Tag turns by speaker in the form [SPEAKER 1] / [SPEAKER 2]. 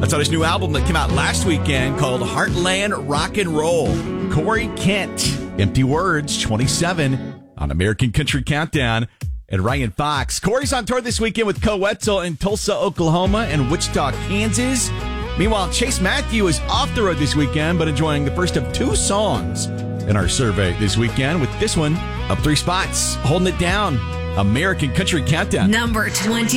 [SPEAKER 1] That's on his new album that came out last weekend called Heartland Rock and Roll. Corey Kent, Empty Words, 27 on American Country Countdown. And Ryan Fox. Corey's on tour this weekend with Co Wetzel in Tulsa, Oklahoma and Wichita, Kansas. Meanwhile, Chase Matthew is off the road this weekend, but enjoying the first of 2 songs in our survey this weekend, with this one up 3 spots, holding it down. American Country Countdown.
[SPEAKER 2] Number 20.